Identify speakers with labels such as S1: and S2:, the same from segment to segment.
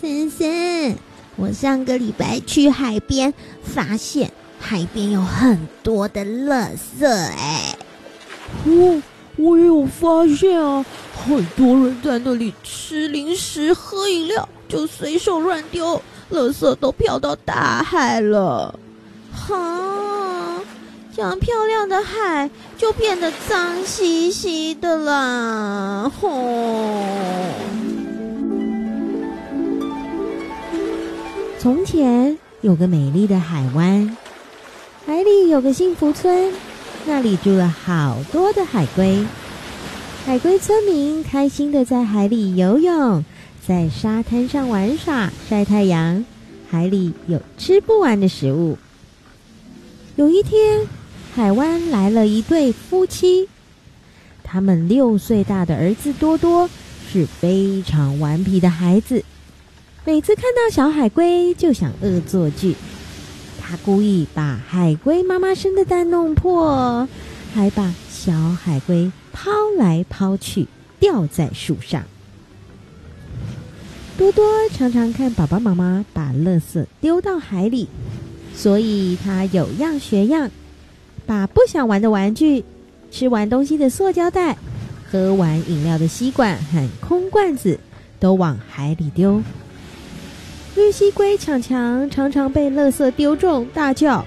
S1: 森森，我上个礼拜去海边，发现海边有很多的垃圾
S2: 我也有发现啊，很多人在那里吃零食、喝饮料，就随手乱丢，垃圾都飘到大海了。
S1: 这样漂亮的海就变得脏兮兮的啦。
S3: 从前有个美丽的海湾，海里有个幸福村，那里住了好多的海龟。海龟村民开心地在海里游泳，在沙滩上玩耍、晒太阳，海里有吃不完的食物。有一天，海湾来了一对夫妻，他们6岁大的儿子多多是非常顽皮的孩子，每次看到小海龟就想恶作剧。他故意把海龟妈妈生的蛋弄破，还把小海龟抛来抛去，吊在树上。多多常常看爸爸妈妈把垃圾丢到海里，所以他有样学样，把不想玩的玩具、吃完东西的塑胶袋、喝完饮料的吸管和空罐子都往海里丢。绿蜥龟强强常常被垃圾丢中，大叫：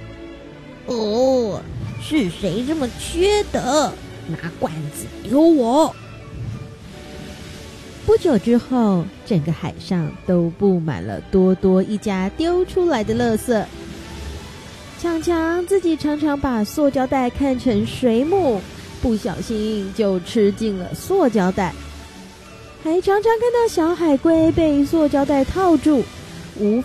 S1: 是谁这么缺德，拿罐子丢我？
S3: 不久之后，整个海上都布满了多多一家丢出来的垃圾。强强自己常常把塑胶袋看成水母，不小心就吃进了塑胶袋，还常常看到小海龟被塑胶袋套住，无